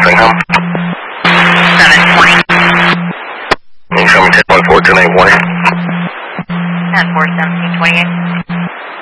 Anything home? 720. Can you show me 10-4, 10-8, 1-8? 10-4, 1728.